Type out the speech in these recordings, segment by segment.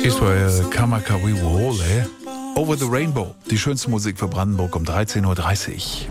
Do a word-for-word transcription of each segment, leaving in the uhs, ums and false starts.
Israel Kamakawiwoole, Over the Rainbow, die schönste Musik für Brandenburg um dreizehn Uhr dreißig.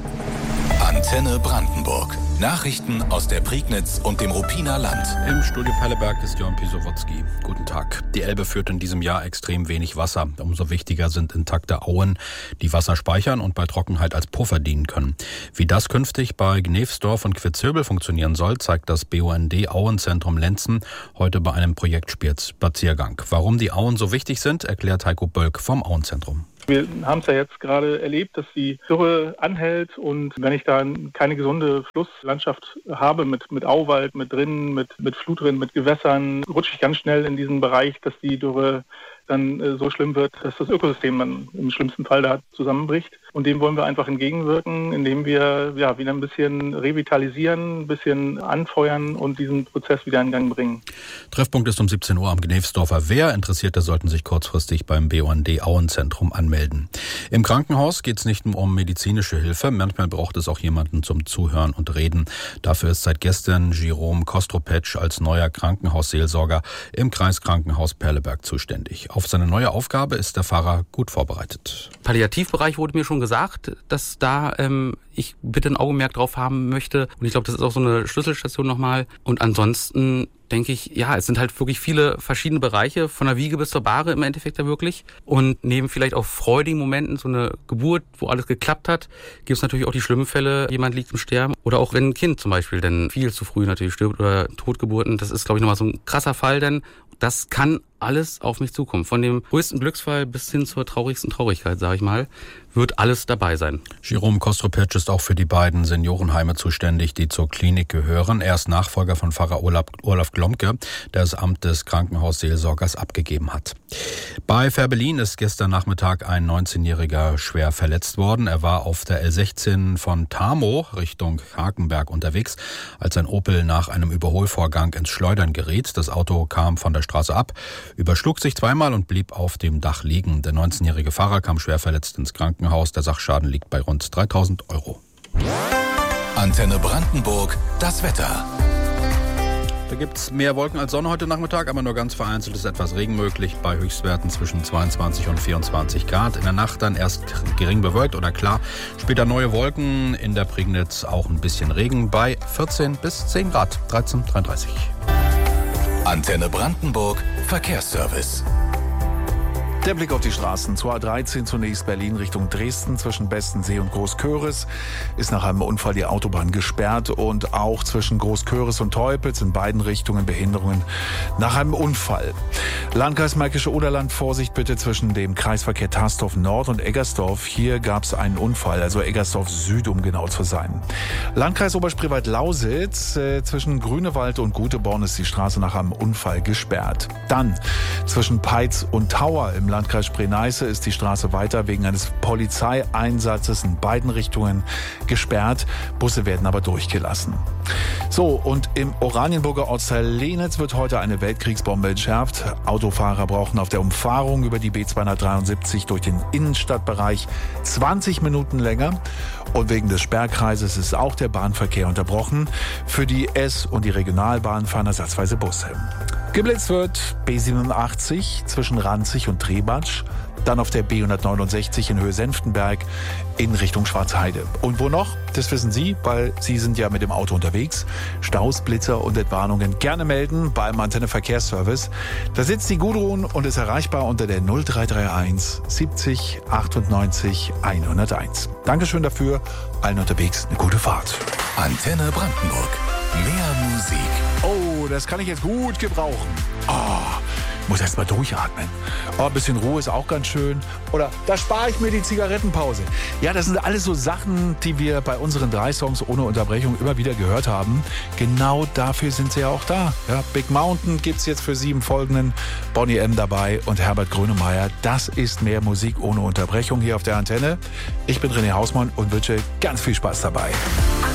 Antenne Brandenburg. Nachrichten aus der Prignitz und dem Ruppiner Land. Im Studio Pelleberg ist Jörn Pisowotzki. Guten Tag. Die Elbe führt in diesem Jahr extrem wenig Wasser. Umso wichtiger sind intakte Auen, die Wasser speichern und bei Trockenheit als Puffer dienen können. Wie das künftig bei Gnevsdorf und Quitzhöbel funktionieren soll, zeigt das B U N D-Auenzentrum Lenzen heute bei einem Projektspaziergang. Warum die Auen so wichtig sind, erklärt Heiko Bölk vom Auenzentrum. Wir haben es ja jetzt gerade erlebt, dass die Dürre anhält und wenn ich da keine gesunde Flusslandschaft habe mit, mit Auwald, mit Rinnen, mit, mit Flutrinnen, mit Gewässern, rutsche ich ganz schnell in diesen Bereich, dass die Dürre dann äh, so schlimm wird, dass das Ökosystem dann im schlimmsten Fall da zusammenbricht. Und dem wollen wir einfach entgegenwirken, indem wir ja wieder ein bisschen revitalisieren, ein bisschen anfeuern und diesen Prozess wieder in Gang bringen. Treffpunkt ist um siebzehn Uhr am Gnevsdorfer Wehr. Interessierte sollten sich kurzfristig beim B U N D-Auenzentrum anmelden. Im Krankenhaus geht es nicht nur um medizinische Hilfe. Manchmal braucht es auch jemanden zum Zuhören und Reden. Dafür ist seit gestern Jerome Kostropetsch als neuer Krankenhausseelsorger im Kreiskrankenhaus Perleberg zuständig. Auf seine neue Aufgabe ist der Pfarrer gut vorbereitet. Palliativbereich wurde mir schon gesagt, dass da ähm, ich bitte ein Augenmerk drauf haben möchte. Und ich glaube, das ist auch so eine Schlüsselstation nochmal. Und ansonsten denke ich, ja, es sind halt wirklich viele verschiedene Bereiche, von der Wiege bis zur Bahre im Endeffekt da wirklich. Und neben vielleicht auch freudigen Momenten, so eine Geburt, wo alles geklappt hat, gibt es natürlich auch die schlimmen Fälle, jemand liegt im Sterben. Oder auch wenn ein Kind zum Beispiel dann viel zu früh natürlich stirbt oder Totgeburten. Das ist, glaube ich, nochmal so ein krasser Fall denn. Das kann alles auf mich zukommen. Von dem größten Glücksfall bis hin zur traurigsten Traurigkeit, sage ich mal, wird alles dabei sein. Jerome Kostropetsch ist auch für die beiden Seniorenheime zuständig, die zur Klinik gehören. Er ist Nachfolger von Pfarrer Olaf, Olaf Glomke, der das Amt des Krankenhausseelsorgers abgegeben hat. Bei Fehrbellin ist gestern Nachmittag ein neunzehnjähriger schwer verletzt worden. Er war auf der L sechzehn von Tamo Richtung Hakenberg unterwegs, als ein Opel nach einem Überholvorgang ins Schleudern geriet. Das Auto kam von der Straße ab, überschlug sich zweimal und blieb auf dem Dach liegen. Der neunzehnjährige Fahrer kam schwer verletzt ins Krankenhaus. Der Sachschaden liegt bei rund dreitausend Euro. Antenne Brandenburg, das Wetter. Da gibt's mehr Wolken als Sonne heute Nachmittag, aber nur ganz vereinzelt ist etwas Regen möglich bei Höchstwerten zwischen zweiundzwanzig und vierundzwanzig Grad. In der Nacht dann erst gering bewölkt oder klar. Später neue Wolken, in der Prignitz auch ein bisschen Regen bei vierzehn bis zehn Grad, dreizehn Uhr dreiunddreißig. Antenne Brandenburg, Verkehrsservice. Der Blick auf die Straßen. zur A dreizehn zunächst Berlin Richtung Dresden zwischen Bestensee und Großköris ist nach einem Unfall die Autobahn gesperrt und auch zwischen Großköris und Teupitz in beiden Richtungen Behinderungen nach einem Unfall. Landkreis Märkische Oderland, Vorsicht bitte zwischen dem Kreisverkehr Tarsdorf Nord und Eggersdorf. Hier gab es einen Unfall, also Eggersdorf Süd, um genau zu sein. Landkreis Oberspreewald-Lausitz, äh, zwischen Grünewald und Guteborn ist die Straße nach einem Unfall gesperrt. Dann zwischen Peitz und Tauer im Landkreis Spree-Neiße ist die Straße weiter wegen eines Polizeieinsatzes in beiden Richtungen gesperrt. Busse werden aber durchgelassen. So, und im Oranienburger Ortsteil Lehnitz wird heute eine Weltkriegsbombe entschärft. Autofahrer brauchen auf der Umfahrung über die B zweihundertdreiundsiebzig durch den Innenstadtbereich zwanzig Minuten länger. Und wegen des Sperrkreises ist auch der Bahnverkehr unterbrochen. Für die S- und die Regionalbahn fahren ersatzweise Busse. Geblitzt wird B siebenundachtzig zwischen Ranzig und Trebatsch, dann auf der B hundertneunundsechzig in Höhe Senftenberg in Richtung Schwarzheide. Und wo noch? Das wissen Sie, weil Sie sind ja mit dem Auto unterwegs. Staus, Blitzer und Entwarnungen gerne melden beim Antenne Verkehrsservice. Da sitzt die Gudrun und ist erreichbar unter der null drei drei eins siebzig achtundneunzig hunderteins. Dankeschön dafür. Allen unterwegs eine gute Fahrt. Antenne Brandenburg. Mehr Musik. Oh, das kann ich jetzt gut gebrauchen. Oh, muss erst mal durchatmen. Oh, ein bisschen Ruhe ist auch ganz schön. Oder da spare ich mir die Zigarettenpause. Ja, das sind alles so Sachen, die wir bei unseren drei Songs ohne Unterbrechung immer wieder gehört haben. Genau dafür sind sie ja auch da. Ja, Big Mountain gibt's jetzt für sieben folgenden. Bonnie M. dabei und Herbert Grönemeyer. Das ist mehr Musik ohne Unterbrechung hier auf der Antenne. Ich bin René Hausmann und wünsche ganz viel Spaß dabei.